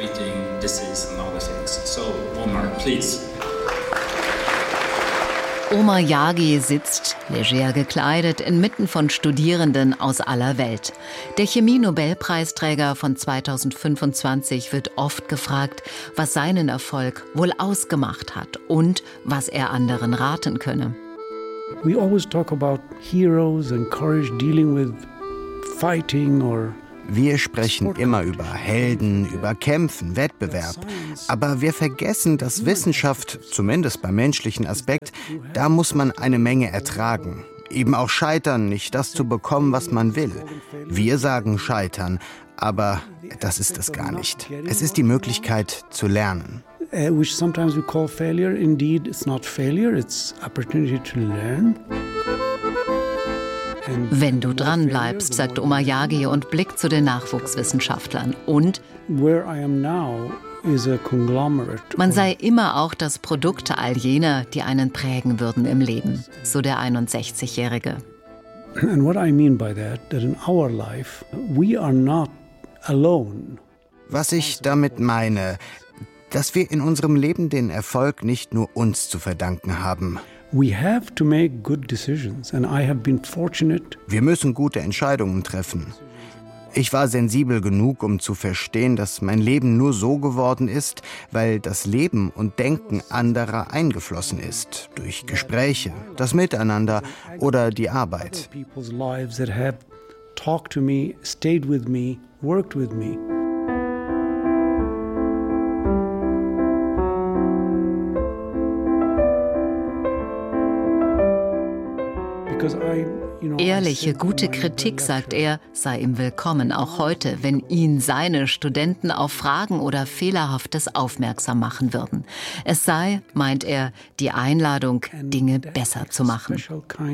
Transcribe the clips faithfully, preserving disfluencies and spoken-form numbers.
treating disease and other things. So, Omar, please. Omar Yaghi sitzt, leger gekleidet, inmitten von Studierenden aus aller Welt. Der Chemie-Nobelpreisträger von zweitausendfünfundzwanzig wird oft gefragt, was seinen Erfolg wohl ausgemacht hat und was er anderen raten könne. We always talk about heroes and courage dealing with fighting or Wir sprechen immer über Helden, über Kämpfen, Wettbewerb. Aber wir vergessen, dass Wissenschaft, zumindest beim menschlichen Aspekt, da muss man eine Menge ertragen. Eben auch scheitern, nicht das zu bekommen, was man will. Wir sagen scheitern, aber das ist es gar nicht. Es ist die Möglichkeit zu lernen. Which sometimes we call failure. Indeed, it's not failure, it's opportunity to learn. Wenn du dran bleibst, sagt Omar Yaghi und blickt zu den Nachwuchswissenschaftlern. Und man sei immer auch das Produkt all jener, die einen prägen würden im Leben, so der einundsechzigjährige. And what I mean by that, that in our life we are not alone. Was ich damit meine, dass wir in unserem Leben den Erfolg nicht nur uns zu verdanken haben. We have to make good decisions, and I have been fortunate. Wir müssen gute Entscheidungen treffen. Ich war sensibel genug, um zu verstehen, dass mein Leben nur so geworden ist, weil das Leben und Denken anderer eingeflossen ist. Durch Gespräche, das Miteinander oder die Arbeit. People's lives that have talked to me, stayed with me, worked with me. Ehrliche, gute Kritik, sagt er, sei ihm willkommen, auch heute, wenn ihn seine Studenten auf Fragen oder Fehlerhaftes aufmerksam machen würden. Es sei, meint er, die Einladung, Dinge besser zu machen.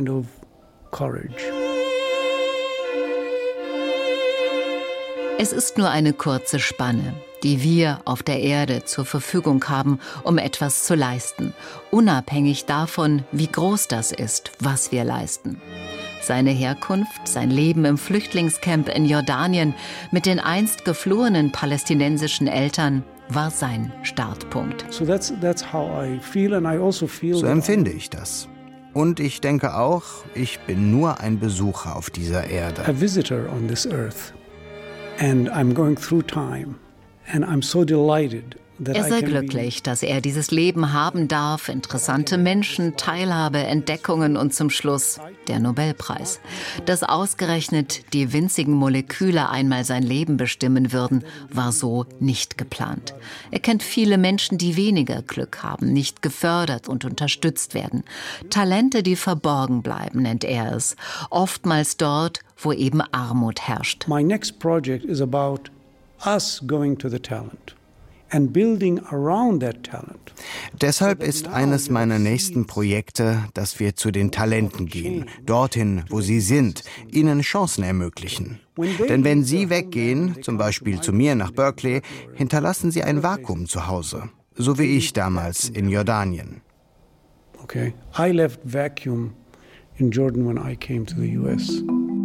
Es ist nur eine kurze Spanne, die wir auf der Erde zur Verfügung haben, um etwas zu leisten, unabhängig davon, wie groß das ist, was wir leisten. Seine Herkunft, sein Leben im Flüchtlingscamp in Jordanien mit den einst geflohenen palästinensischen Eltern war sein Startpunkt. So that's, that's how I feel, and I also feel so empfinde ich das. Und ich denke auch, ich bin nur ein Besucher auf dieser Erde. A visitor on this earth. And I'm going through time. And I'm so delighted. Er sei glücklich, dass er dieses Leben haben darf, interessante Menschen, Teilhabe, Entdeckungen und zum Schluss der Nobelpreis. Dass ausgerechnet die winzigen Moleküle einmal sein Leben bestimmen würden, war so nicht geplant. Er kennt viele Menschen, die weniger Glück haben, nicht gefördert und unterstützt werden. Talente, die verborgen bleiben, nennt er es. Oftmals dort, wo eben Armut herrscht. My next project is about us going to the talent. And building around that talent. Deshalb ist eines meiner nächsten Projekte, dass wir zu den Talenten gehen, dorthin, wo sie sind, ihnen Chancen ermöglichen. Denn wenn sie weggehen, zum Beispiel zu mir nach Berkeley, hinterlassen sie ein Vakuum zu Hause, so wie ich damals in Jordanien. Okay, I left vacuum in Jordan when I came to the U S.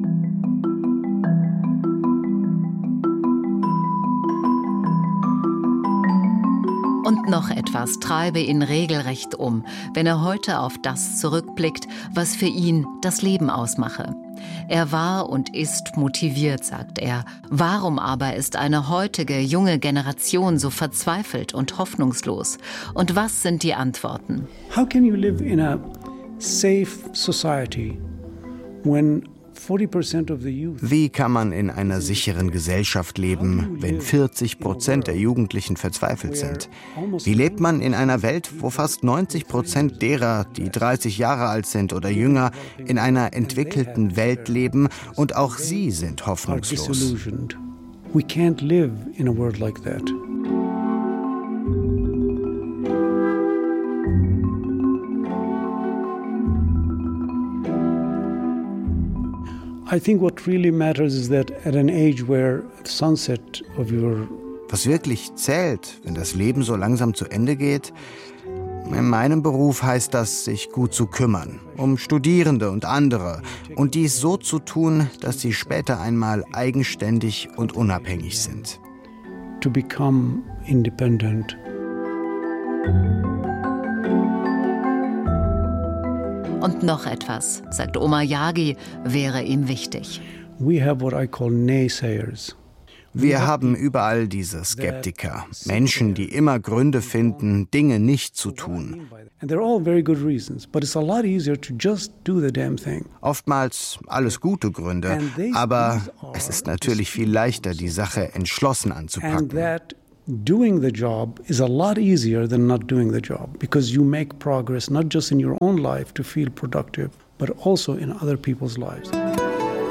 Und noch etwas treibe ihn regelrecht um, wenn er heute auf das zurückblickt, was für ihn das Leben ausmache. Er war und ist motiviert, sagt er. Warum aber ist eine heutige, junge Generation so verzweifelt und hoffnungslos? Und was sind die Antworten? How can you live in a safe society when Wie kann man in einer sicheren Gesellschaft leben, wenn vierzig Prozent der Jugendlichen verzweifelt sind? Wie lebt man in einer Welt, wo fast neunzig Prozent derer, die dreißig Jahre alt sind oder jünger, in einer entwickelten Welt leben und auch sie sind hoffnungslos? We can't live in a world like that. I think what really matters is that at an age where the sunset of your Was wirklich zählt, wenn das Leben so langsam zu Ende geht, in meinem Beruf heißt das, sich gut zu kümmern, um Studierende und andere und dies so zu tun, dass sie später einmal eigenständig und unabhängig sind. to become independent. Und noch etwas, sagt Omar Yaghi, wäre ihm wichtig. We have what I call naysayers. Wir haben überall diese Skeptiker, Menschen, die immer Gründe finden, Dinge nicht zu tun. Oftmals alles gute Gründe, aber es ist natürlich viel leichter, die Sache entschlossen anzupacken. Doing the job is a lot easier than not doing the job, because you make progress not just in your own life to feel productive, but also in other people's lives.